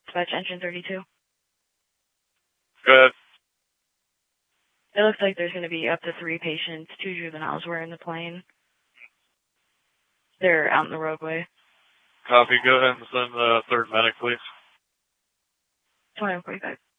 Dispatch engine 32. Go ahead. It looks like there's going to be up to 3 patients. 2 juveniles were in the plane. They're out in the roadway. Copy. Go ahead and send the third medic, please. 2145.